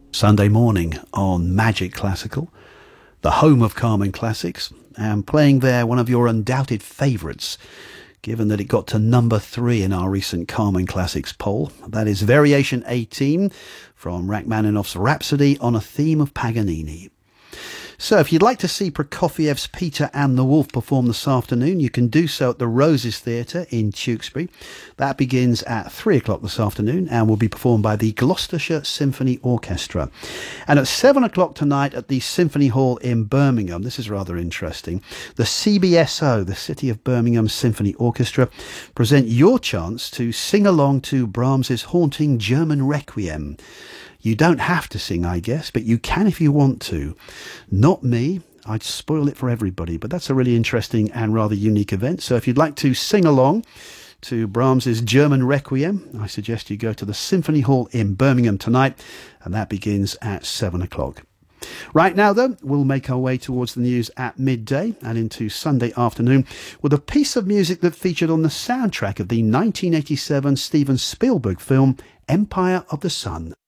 Sunday morning on Magic Classical, the home of Carmen Classics, and playing there one of your undoubted favourites, given that it got to number 3 in our recent Carmen Classics poll. That is Variation 18 from Rachmaninoff's Rhapsody on a Theme of Paganini. So if you'd like to see Prokofiev's Peter and the Wolf perform this afternoon, you can do so at the Roses Theatre in Tewkesbury. That begins at 3 o'clock this afternoon and will be performed by the Gloucestershire Symphony Orchestra. And at 7 o'clock tonight at the Symphony Hall in Birmingham, this is rather interesting, the CBSO, the City of Birmingham Symphony Orchestra, present your chance to sing along to Brahms's haunting German Requiem. You don't have to sing, I guess, but you can if you want to. Not me. I'd spoil it for everybody, but that's a really interesting and rather unique event. So if you'd like to sing along to Brahms's German Requiem, I suggest you go to the Symphony Hall in Birmingham tonight, and that begins at 7 o'clock. Right now, though, we'll make our way towards the news at midday and into Sunday afternoon with a piece of music that featured on the soundtrack of the 1987 Steven Spielberg film Empire of the Sun.